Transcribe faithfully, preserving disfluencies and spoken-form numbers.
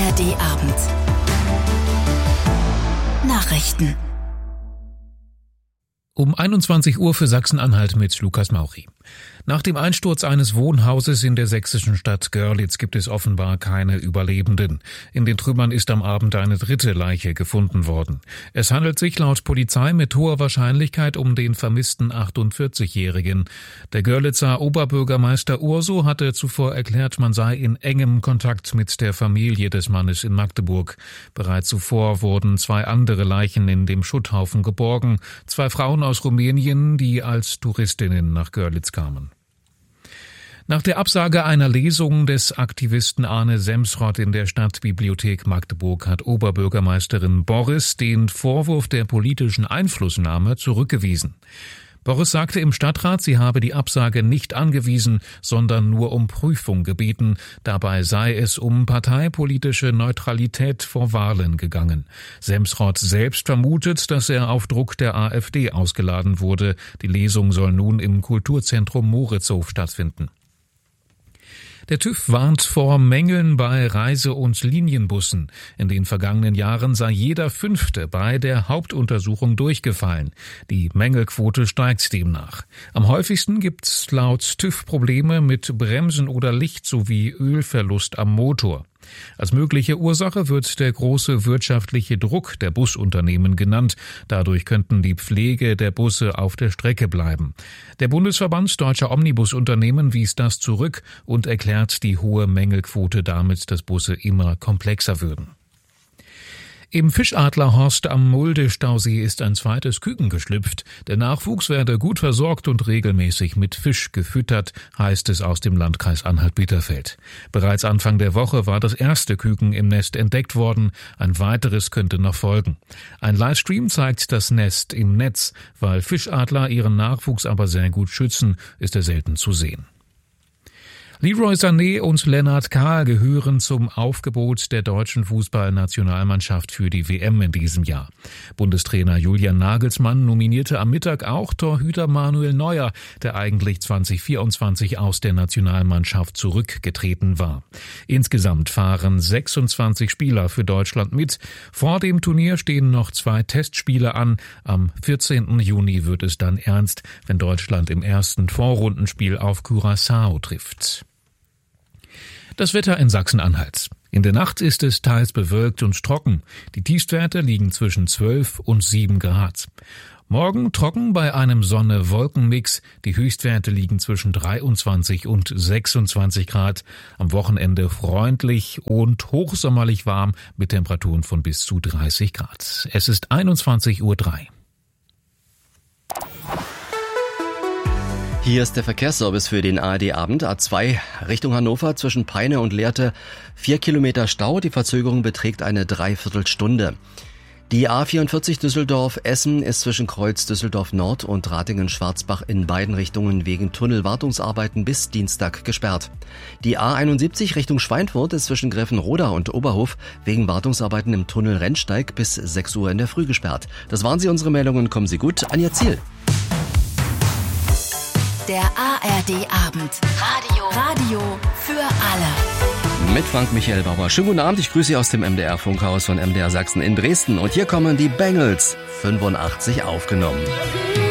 R D-Abend. Nachrichten. Um einundzwanzig Uhr für Sachsen-Anhalt mit Lukas Mauchi. Nach dem Einsturz eines Wohnhauses in der sächsischen Stadt Görlitz gibt es offenbar keine Überlebenden. In den Trümmern ist am Abend eine dritte Leiche gefunden worden. Es handelt sich laut Polizei mit hoher Wahrscheinlichkeit um den vermissten achtundvierzigjährigen. Der Görlitzer Oberbürgermeister Urso hatte zuvor erklärt, man sei in engem Kontakt mit der Familie des Mannes in Magdeburg. Bereits zuvor wurden zwei andere Leichen in dem Schutthaufen geborgen. Zwei Frauen aus Rumänien, die als Touristinnen nach Görlitz kamen. Nach der Absage einer Lesung des Aktivisten Arne Semsrott in der Stadtbibliothek Magdeburg hat Oberbürgermeisterin Borres den Vorwurf der politischen Einflussnahme zurückgewiesen. Borres sagte im Stadtrat, sie habe die Absage nicht angewiesen, sondern nur um Prüfung gebeten. Dabei sei es um parteipolitische Neutralität vor Wahlen gegangen. Semsrott selbst vermutet, dass er auf Druck der AfD ausgeladen wurde. Die Lesung soll nun im Kulturzentrum Moritzhof stattfinden. Der TÜV warnt vor Mängeln bei Reise- und Linienbussen. In den vergangenen Jahren sei jeder Fünfte bei der Hauptuntersuchung durchgefallen. Die Mängelquote steigt demnach. Am häufigsten gibt's laut TÜV Probleme mit Bremsen oder Licht sowie Ölverlust am Motor. Als mögliche Ursache wird der große wirtschaftliche Druck der Busunternehmen genannt. Dadurch könnten die Pflege der Busse auf der Strecke bleiben. Der Bundesverband Deutscher Omnibusunternehmen wies das zurück und erklärt die hohe Mängelquote damit, dass Busse immer komplexer würden. Im Fischadlerhorst am Mulde-Stausee ist ein zweites Küken geschlüpft. Der Nachwuchs werde gut versorgt und regelmäßig mit Fisch gefüttert, heißt es aus dem Landkreis Anhalt-Bitterfeld. Bereits Anfang der Woche war das erste Küken im Nest entdeckt worden. Ein weiteres könnte noch folgen. Ein Livestream zeigt das Nest im Netz. Weil Fischadler ihren Nachwuchs aber sehr gut schützen, ist er selten zu sehen. Leroy Sané und Lennart Kahr gehören zum Aufgebot der deutschen Fußballnationalmannschaft für die W M in diesem Jahr. Bundestrainer Julian Nagelsmann nominierte am Mittag auch Torhüter Manuel Neuer, der eigentlich zwanzig vierundzwanzig aus der Nationalmannschaft zurückgetreten war. Insgesamt fahren sechsundzwanzig Spieler für Deutschland mit. Vor dem Turnier stehen noch zwei Testspiele an. Am vierzehnten Juni wird es dann ernst, wenn Deutschland im ersten Vorrundenspiel auf Curaçao trifft. Das Wetter in Sachsen-Anhalt. In der Nacht ist es teils bewölkt und trocken. Die Tiefstwerte liegen zwischen zwölf und sieben Grad. Morgen trocken bei einem Sonne-Wolken-Mix. Die Höchstwerte liegen zwischen dreiundzwanzig und sechsundzwanzig Grad. Am Wochenende freundlich und hochsommerlich warm mit Temperaturen von bis zu dreißig Grad. Es ist einundzwanzig Uhr drei. Hier ist der Verkehrsservice für den A R D-Abend. A zwei Richtung Hannover zwischen Peine und Lehrte. Vier Kilometer Stau. Die Verzögerung beträgt eine Dreiviertelstunde. Die A vierundvierzig Düsseldorf-Essen ist zwischen Kreuz Düsseldorf Nord und Ratingen-Schwarzbach in beiden Richtungen wegen Tunnelwartungsarbeiten bis Dienstag gesperrt. Die A einundsiebzig Richtung Schweinfurt ist zwischen Greffenroda und Oberhof wegen Wartungsarbeiten im Tunnel Rennsteig bis sechs Uhr in der Früh gesperrt. Das waren sie, unsere Meldungen. Kommen Sie gut an Ihr Ziel. Der A R D-Abend. Radio. Radio für alle. Mit Frank Michael Bauer. Schönen guten Abend. Ich grüße Sie aus dem M D R-Funkhaus von M D R Sachsen in Dresden. Und hier kommen die Bangles. fünfundachtzig aufgenommen.